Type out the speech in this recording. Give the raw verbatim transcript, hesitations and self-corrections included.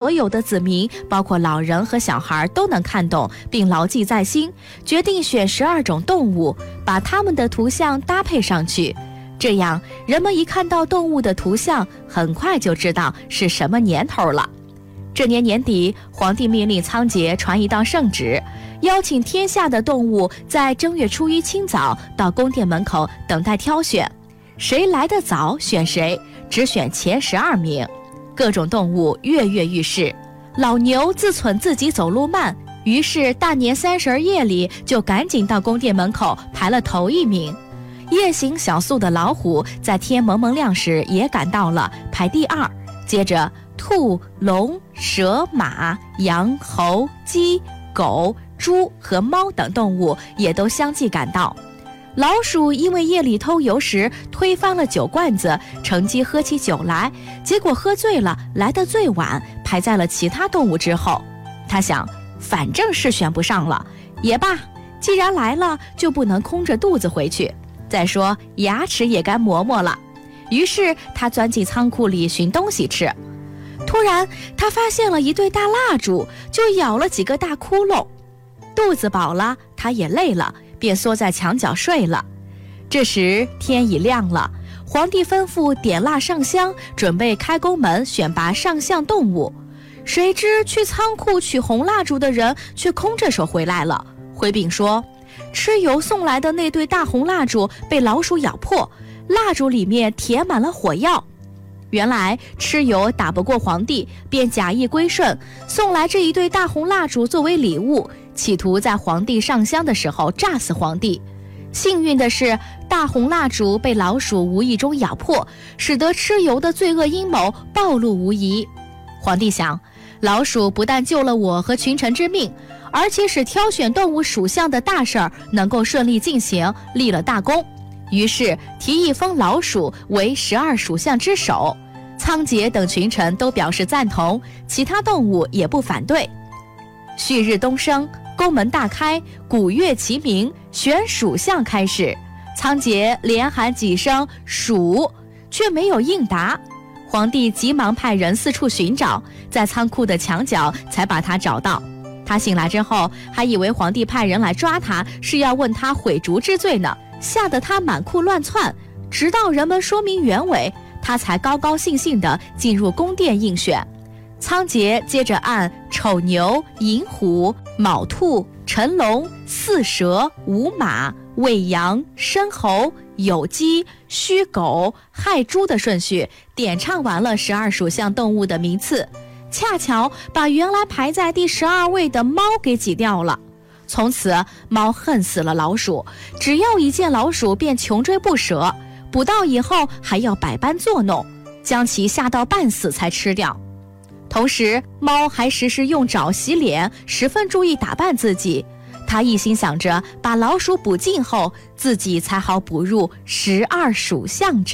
所有的子民，包括老人和小孩都能看懂并牢记在心，决定选十二种动物，把它们的图像搭配上去。这样人们一看到动物的图像，很快就知道是什么年头了。这年年底，皇帝命令仓颉传一道圣旨，邀请天下的动物在正月初一清早到宫殿门口等待挑选，谁来得早选谁，只选前十二名。各种动物跃跃欲试，老牛自忖自己走路慢，于是大年三十夜里就赶紧到宫殿门口排了头一名。夜行小宿的老虎在天蒙蒙亮时也赶到了，排第二。接着兔、龙、蛇、马、羊、猴、鸡、狗、猪和猫等动物也都相继赶到。老鼠因为夜里偷油时推翻了酒罐子，乘机喝起酒来，结果喝醉了，来得最晚，排在了其他动物之后。他想，反正是选不上了也罢，既然来了就不能空着肚子回去，再说牙齿也该磨磨了。于是他钻进仓库里寻东西吃，突然他发现了一对大蜡烛，就咬了几个大窟窿。肚子饱了，他也累了，便缩在墙角睡了。这时天已亮了，皇帝吩咐点蜡上香，准备开宫门选拔上相动物。谁知去仓库取红蜡烛的人却空着手回来了，回禀说，蚩尤送来的那对大红蜡烛被老鼠咬破，蜡烛里面填满了火药。原来蚩尤打不过皇帝，便假意归顺，送来这一对大红蜡烛作为礼物，企图在皇帝上香的时候炸死皇帝。幸运的是，大红蜡烛被老鼠无意中咬破，使得蚩尤的罪恶阴谋暴露无遗。皇帝想，老鼠不但救了我和群臣之命，而且使挑选动物属相的大事儿能够顺利进行，立了大功。于是提议封老鼠为十二属相之首。仓颉等群臣都表示赞同，其他动物也不反对。旭日东升，宫门大开，鼓乐齐鸣，选属相开始。仓颉连喊几声属，却没有应答。皇帝急忙派人四处寻找，在仓库的墙角才把他找到。他醒来之后，还以为皇帝派人来抓他，是要问他毁烛之罪呢，吓得他满库乱窜。直到人们说明原委，他才高高兴兴地进入宫殿应选。仓颉接着按丑牛、寅虎、卯兔、辰龙、巳蛇、午马、未羊、申猴、酉鸡、戌狗、亥猪的顺序点唱完了十二属相动物的名次，恰巧把原来排在第十二位的猫给挤掉了。从此猫恨死了老鼠，只要一见老鼠便穷追不舍，捕到以后还要百般作弄，将其吓到半死才吃掉。同时猫还时时用爪洗脸，十分注意打扮自己。他一心想着把老鼠捕尽后，自己才好捕入十二属相之